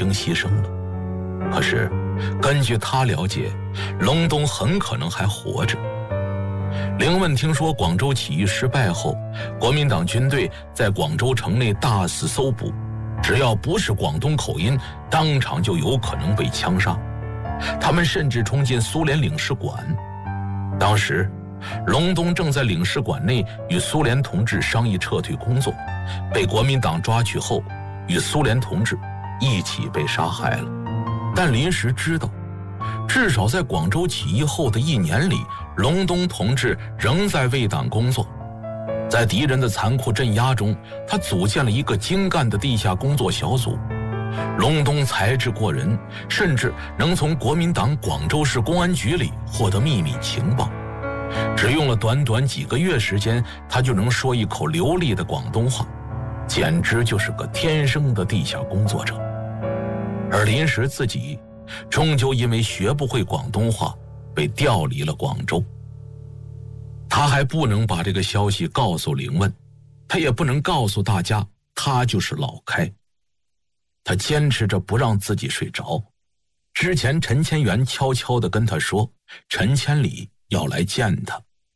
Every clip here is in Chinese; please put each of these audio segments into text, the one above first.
经牺牲了。可是根据他了解，隆冬很可能还活着。凌问听说广州起义失败后，国民党军队在广州城内大肆搜捕，只要不是广东口音，当场就有可能被枪杀。他们甚至冲进苏联领事馆。当时隆冬正在领事馆内与苏联同志商议撤退工作，被国民党抓去后，与苏联同志一起被杀害了。但临时知道，至少在广州起义后的1年里，隆冬同志仍在为党工作。在敌人的残酷镇压中，他组建了一个精干的地下工作小组。隆冬才智过人，甚至能从国民党广州市公安局里获得秘密情报。只用了短短几个月时间，他就能说一口流利的广东话，简直就是个天生的地下工作者。而临时自己终究因为学不会广东话，被调离了广州。他还不能把这个消息告诉凌问，他也不能告诉大家他就是老开。他坚持着不让自己睡着。之前陈千元悄悄地跟他说，陈千里要来见他。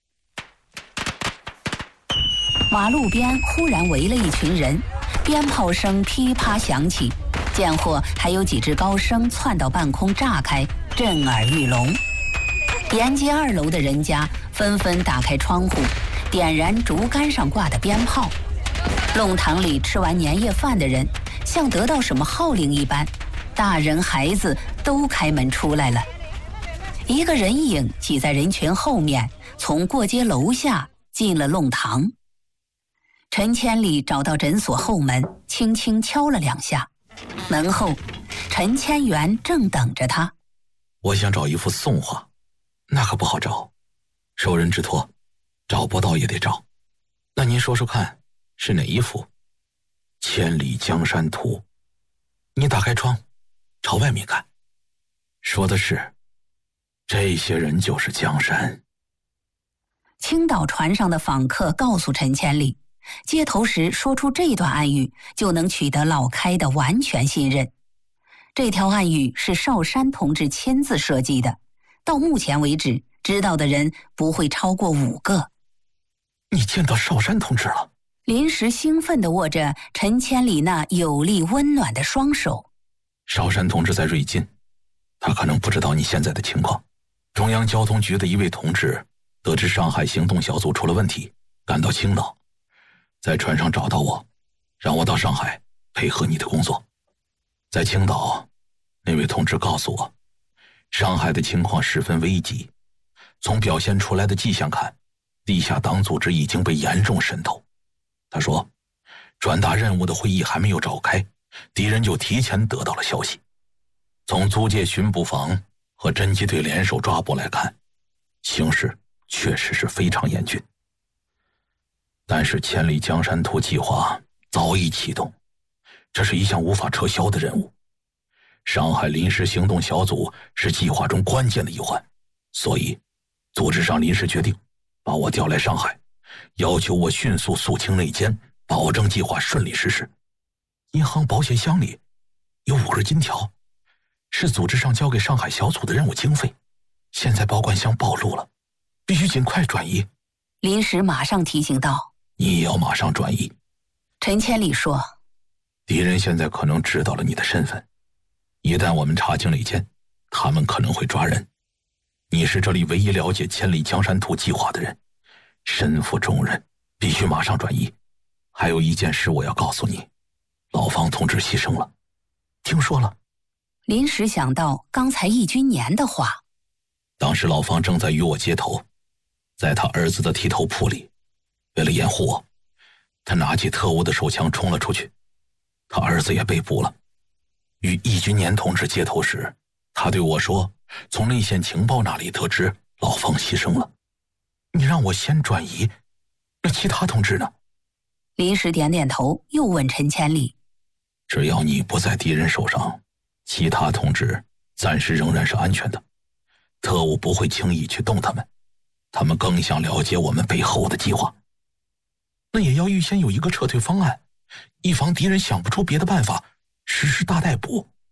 马路边忽然围了一群人，鞭炮声噼啪响起，见货还有几只高升窜到半空炸开，震耳欲聋。沿街2楼的人家纷纷打开窗户，点燃竹竿上挂的鞭炮。弄堂里吃完年夜饭的人像得到什么号令一般，大人孩子都开门出来了。一个人影挤在人群后面，从过街楼下进了弄堂。陈千里找到诊所后门，轻轻敲了2下。门后，陈千元正等着他。 我想找一幅宋画，那可不好找，受人之托，找不到也得找。那您说说看，是哪一幅？千里江山图。你打开窗，朝外面看。说的是，这些人就是江山。 青岛船上的访客告诉陈千里，接头时说出这段暗语，就能取得老开的完全信任。这条暗语是邵山同志亲自设计的，到目前为止，知道的人不会超过5个。 你见到邵山同志了？ 临时兴奋地握着陈千里那有力温暖的双手。 邵山同志在瑞金，他可能不知道你现在的情况。中央交通局的一位同志得知上海行动小组出了问题，赶到青岛，在船上找到我，让我到上海配合你的工作。在青岛，那位同志告诉我，上海的情况十分危急，从表现出来的迹象看，地下党组织已经被严重渗透。他说，转达任务的会议还没有召开，敌人就提前得到了消息。从租界巡捕房和侦缉队联手抓捕来看，形势确实是非常严峻。但是千里江山图计划早已启动，这是一项无法撤销的任务。上海临时行动小组是计划中关键的一环，所以组织上临时决定把我调来上海，要求我迅速肃清内奸，保证计划顺利实施。银行保险箱里有5根金条，是组织上交给上海小组的任务经费，现在保管箱暴露了，必须尽快转移。 临时马上提醒道， 你也要马上转移。 陈千里说， 敌人现在可能知道了你的身份，一旦我们查清内奸，他们可能会抓人。你是这里唯一了解千里江山图计划的人，身负重任，必须马上转移。还有一件事我要告诉你，老方同志牺牲了。听说了？ 临时想到刚才易君年的话。 当时老方正在与我接头，在他儿子的剃头铺里，为了掩护我，他拿起特务的手枪冲了出去，他儿子也被捕了。与易君年同志接头时，他对我说，从内线情报那里得知老方牺牲了。你让我先转移，那其他同志呢？ 临时点点头，又问陈千里， 只要你不在敌人手上，其他同志暂时仍然是安全的，特务不会轻易去动他们，他们更想了解我们背后的计划。那也要预先有一个撤退方案，以防敌人想不出别的办法实施大逮捕。